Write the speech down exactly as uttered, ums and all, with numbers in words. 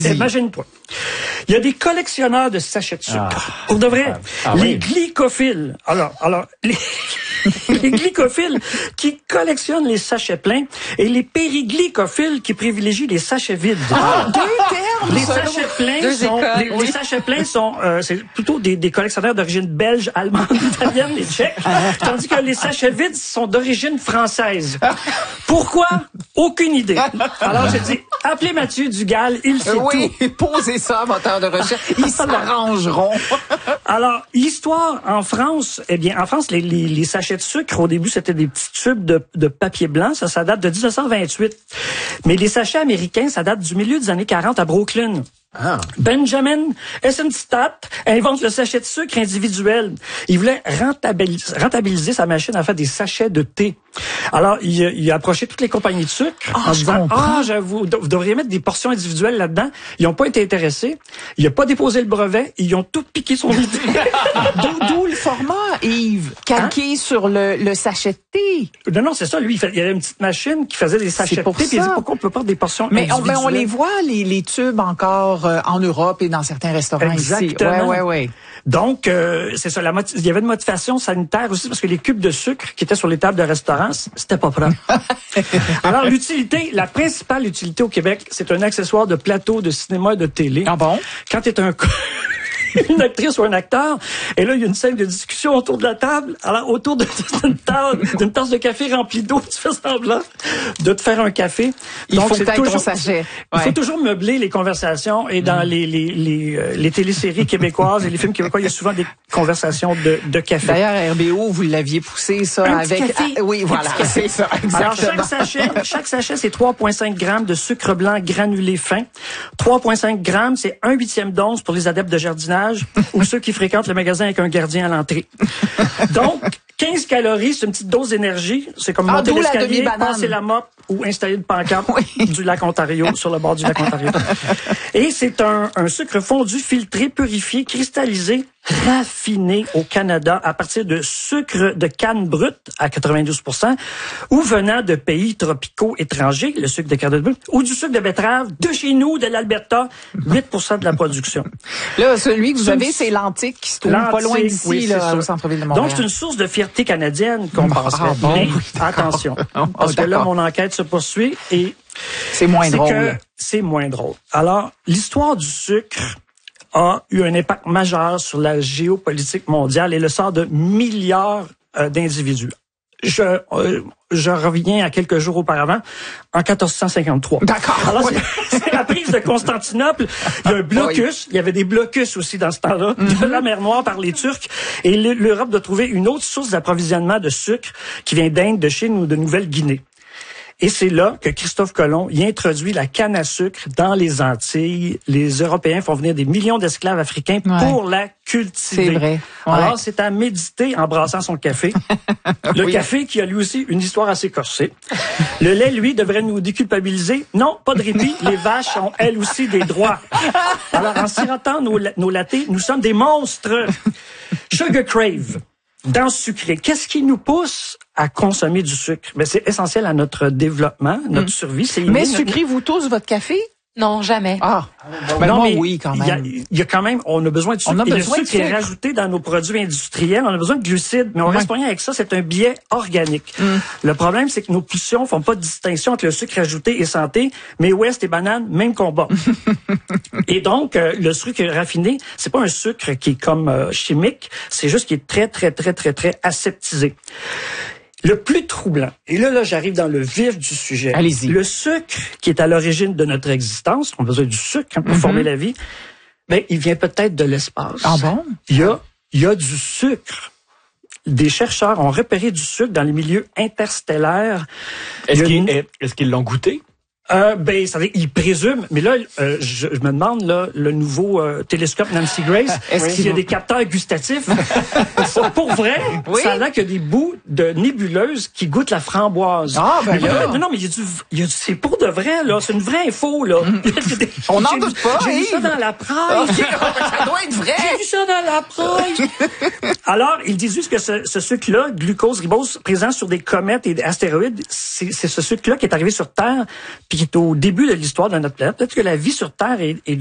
Imagine-toi. Il y a des collectionneurs de sachets de sucre. Ah, Pour de vrai. Ah, les oui. glycophiles. Alors, alors, les, les glycophiles qui collectionnent les sachets pleins et les périglycophiles qui privilégient les sachets vides. Ah, deux termes! Les sachets pleins deux sont, écoles, les, oui. les sachets pleins sont, euh, c'est plutôt des, des collectionneurs d'origine belge, allemande, italienne et tchèque. Tandis que les sachets vides sont d'origine française. Pourquoi? Aucune idée. Alors, j'ai dit, appelez Mathieu Dugal, il sait oui, tout. posez ça, moteur de recherche. Ils s'arrangeront. Alors, histoire en France, eh bien, en France, les, les, les sachets de sucre, au début, c'était des petits tubes de, de papier blanc. Ça, ça date de dix-neuf cent vingt-huit. Mais les sachets américains, ça date du milieu des années quarante à Brooklyn. Ah. Benjamin Eisenstadt invente le sachet de sucre individuel. Il voulait rentabiliser, rentabiliser sa machine à faire des sachets de thé. Alors, il, il a approché toutes les compagnies de sucre oh, en disant « Ah, j'avoue, vous devriez mettre des portions individuelles là-dedans. » Ils n'ont pas été intéressés. Il n'a pas déposé le brevet. Ils ont tout piqué son idée. D'où le format, Yves, calqué hein? sur le, le sachet de thé. Non, non, c'est ça. Lui, il, fait, il avait une petite machine qui faisait des sachets de thé. Puis il dit « Pourquoi on peut pas des portions mais individuelles? » Mais on les voit, les, les tubes encore euh, en Europe et dans certains restaurants Exactement. ici. Ouais, ouais, ouais. Donc, euh, c'est ça. La moti- il y avait une motivation sanitaire aussi parce que les cubes de sucre qui étaient sur les tables de restaurants, c'était pas propre. Alors, l'utilité, la principale utilité au Québec, c'est un accessoire de plateau de cinéma et de télé. Ah bon? Quand t'es un une actrice ou un acteur, et là, il y a une scène de discussion autour de la table. Alors, autour de, d'une, tasse, d'une tasse de café remplie d'eau, tu fais semblant de te faire un café. Il Donc, faut c'est toujours, ton sachet. Ouais. Il faut toujours meubler les conversations, et dans mmh. les, les, les, euh, les téléséries québécoises et les films québécois, il y a souvent des conversations de, de café. D'ailleurs, R B O, vous l'aviez poussé, ça, un avec... Café. Ah, oui, voilà, c'est ça, exactement. Alors, chaque sachet, chaque sachet, c'est trois virgule cinq grammes de sucre blanc granulé fin. trois virgule cinq grammes, c'est un huitième d'once pour les adeptes de jardinage ou ceux qui fréquentent le magasin avec un gardien à l'entrée. Donc, quinze calories, c'est une petite dose d'énergie. C'est comme ah, monter l'escalier, passer la mop ou installer une pancarte oui. du lac Ontario, sur le bord du lac Ontario. Et c'est un, un sucre fondu, filtré, purifié, cristallisé, raffiné au Canada à partir de sucre de canne brute à quatre-vingt-douze pour cent ou venant de pays tropicaux étrangers, le sucre de canne brute, ou du sucre de betterave de chez nous, de l'Alberta, huit pour cent de la production. Là, celui que vous avez, c'est l'Antique qui se trouve pas loin d'ici, oui, là, au centre-ville de Montréal. Donc, c'est une source de fierté canadienne qu'on ah, penserait. Ah, bon, mais oui, attention, oh, parce que là, mon enquête se poursuit et c'est moins c'est drôle. Que c'est moins drôle. Alors, l'histoire du sucre a eu un impact majeur sur la géopolitique mondiale et le sort de milliards euh, d'individus. Je, euh, je reviens à quelques jours auparavant, en quatorze cent cinquante-trois. D'accord. Alors, oui. c'est, c'est la prise de Constantinople. Il y a un blocus. Oui. Il y avait des blocus aussi dans ce temps-là, mm-hmm. de la mer Noire par les Turcs. Et l'Europe doit trouver une autre source d'approvisionnement de sucre qui vient d'Inde, de Chine ou de Nouvelle-Guinée. Et c'est là que Christophe Colomb y introduit la canne à sucre dans les Antilles. Les Européens font venir des millions d'esclaves africains ouais. pour la cultiver. C'est vrai. Ouais. Alors, c'est à méditer en brassant son café. Le oui. café qui a lui aussi une histoire assez corsée. Le lait, lui, devrait nous déculpabiliser. Non, pas de répit. Les vaches ont, elles aussi, des droits. Alors, en sirotant nos, nos lattés, nous sommes des monstres. Sugar Crave. Dans ce sucré, qu'est-ce qui nous pousse à consommer du sucre? Ben, c'est essentiel à notre développement, notre mmh. survie. C'est mais sucrez-vous tous votre café? Non, jamais. Ah, ben non, moi, mais oui, quand même. Il y a, il y a quand même, on a besoin de sucre. On a et besoin le sucre est rajouté dans nos produits industriels. On a besoin de glucides, mais on ouais. reste pas rien avec ça. C'est un biais organique. Mm. Le problème, c'est que nos pulsions font pas de distinction entre le sucre ajouté et santé, mais ouest et banane, même combat. Et donc, euh, le sucre raffiné, c'est pas un sucre qui est comme euh, chimique, c'est juste qu'il est très, très, très, très, très aseptisé. Le plus troublant, et là, là, j'arrive dans le vif du sujet. Allez-y. Le sucre qui est à l'origine de notre existence, on a besoin du sucre hein, pour mm-hmm. former la vie, ben, il vient peut-être de l'espace. Ah bon? Il y a, il y a du sucre. Des chercheurs ont repéré du sucre dans les milieux interstellaires. Est-ce qu'ils, une... est-ce qu'ils l'ont goûté? Euh, ben, ça veut dire, ils présument, mais là, euh, je, je me demande, là, le nouveau euh, télescope Nancy Grace, est-ce qu'il y a des capteurs gustatifs? Pour vrai, oui? Ça a l'air qu'il y a des bouts de nébuleuses qui goûtent la framboise. Ah, ben là. Non, non, mais il y a du, il y a du, c'est pour de vrai, là. C'est une vraie info, là. Des, on n'en doute pas, J'ai vu ça dans la presse. Okay. Ça doit être vrai. J'ai vu ça dans la presse. Alors, ils disent juste que ce, ce sucre-là, glucose, ribose, présent sur des comètes et des astéroïdes, c'est, c'est ce sucre-là qui est arrivé sur Terre, puis qui est au début de l'histoire de notre planète. Peut-être que la vie sur Terre est, est